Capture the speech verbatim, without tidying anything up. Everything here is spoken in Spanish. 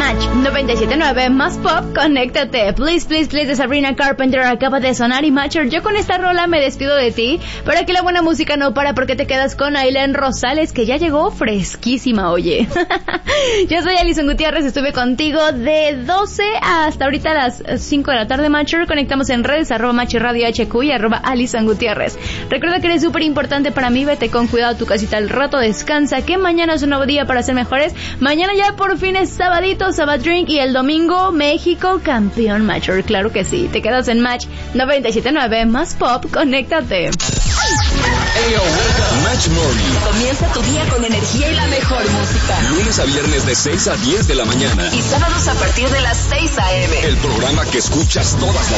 Match noventa y siete punto nueve más pop, conéctate. Please, please, please de Sabrina Carpenter acaba de sonar y Matcher, yo con esta rola me despido de ti, pero aquí la buena música no para porque te quedas con Ailén Rosales, que ya llegó fresquísima, oye. Yo soy Alison Gutiérrez, estuve contigo de doce hasta ahorita las cinco de la tarde, Matcher. Conectamos en redes, arroba Matcher Radio H Q y arroba Alison Gutiérrez. Recuerda que eres súper importante para mí, vete con cuidado a tu casita al rato, descansa, que mañana es un nuevo día para ser mejores. Mañana ya por fin es sabadito, Sabad Drink, y el domingo México campeón, Matcher, claro que sí. Te quedas en Match noventa y siete punto nueve más pop, conéctate. Hey, oh, Match Morning. Comienza tu día con energía y la mejor música. Lunes a viernes de seis a diez de la mañana. Y sábados a partir de las seis a eme. El programa que escuchas todas las